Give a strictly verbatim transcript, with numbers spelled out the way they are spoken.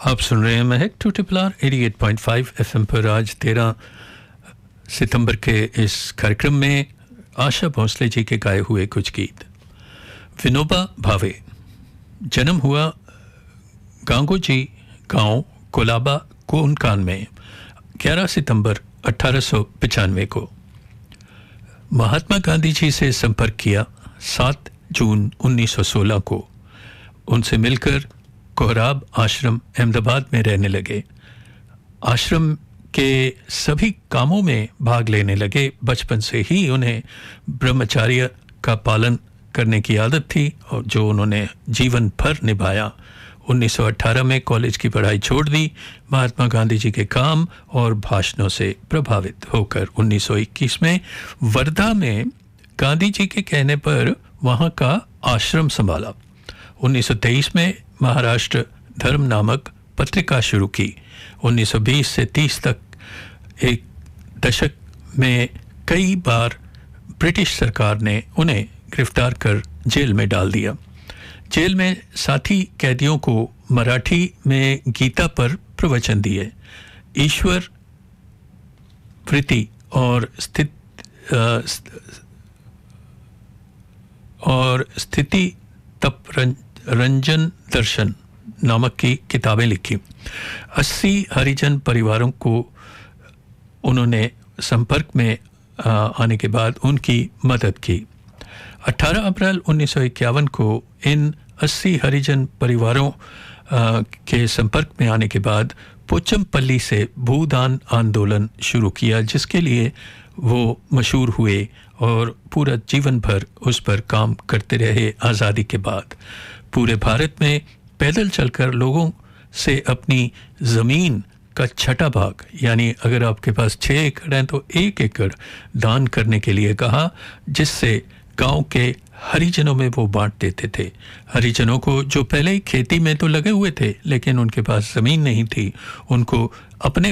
आप सुन रहे हैं महक टू ट्रिपल आर अठासी पॉइंट फाइव एफएम पर। आज तेरह सितंबर के इस कार्यक्रम में आशा भोसले जी के गाए हुए कुछ गीत। विनोबा भावे। जन्म हुआ गांगोजी गांव कोलाबा कोनकान में ग्यारह सितंबर अठारह सौ पचानवे को। महात्मा गांधी जी से संपर्क किया सात जून उन्नीस सौ सोलह को। उनसे मिलकर कोहराब आश्रम अहमदाबाद में रहने लगे। आश्रम के सभी कामों में भाग लेने लगे। बचपन से ही उन्हें ब्रह्मचर्य का पालन करने की आदत थी और जो उन्होंने जीवन भर निभाया। उन्नीस सौ अठारह में कॉलेज की पढ़ाई छोड़ दी। महात्मा गांधी जी के काम और भाषणों से प्रभावित होकर उन्नीस सौ इक्कीस में वर्धा में गांधी जी के कहने पर वहां का आश्रम संभाला। उन्नीस सौ तेईस में महाराष्ट्र धर्म नामक पत्रिका शुरू की। उन्नीस सौ बीस से तीस तक एक दशक में कई बार ब्रिटिश सरकार ने उन्हें गिरफ्तार कर जेल में डाल दिया। जेल में साथी कैदियों को मराठी में गीता पर प्रवचन दिए। ईश्वर वृत्ति और स्थित और स्थिति तप रंजन दर्शन नामक की किताबें लिखी। अस्सी हरिजन परिवारों को उन्होंने संपर्क में आने के बाद उनकी मदद की। अठारह अप्रैल उन्नीस सौ इक्यावन को इन अस्सी हरिजन परिवारों के संपर्क में आने के बाद पोचमपल्ली से भूदान आंदोलन शुरू किया, जिसके लिए वो मशहूर हुए और पूरा जीवन भर उस पर काम करते रहे। आज़ादी के बाद पूरे भारत में पैदल चलकर लोगों से अपनी ज़मीन का छठा भाग, यानी अगर आपके पास छः एकड़ हैं तो एक एकड़ दान करने के लिए कहा, जिससे गांव के हरिजनों में वो बांट देते थे। हरिजनों को जो पहले ही खेती में तो लगे हुए थे लेकिन उनके पास ज़मीन नहीं थी, उनको अपने